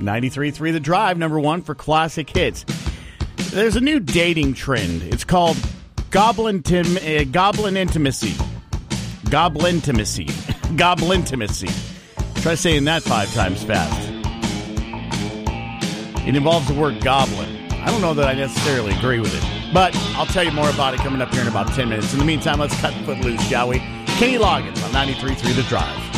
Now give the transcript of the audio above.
93.3 The Drive, number one for classic hits. There's a new dating trend. It's called goblin intimacy. Try saying that 5 times fast. It involves the word goblin. I don't know that I necessarily agree with it, but I'll tell you more about it coming up here in about 10 minutes. In the meantime, let's cut the foot loose, shall we? Kenny Loggins on 93.3 The Drive.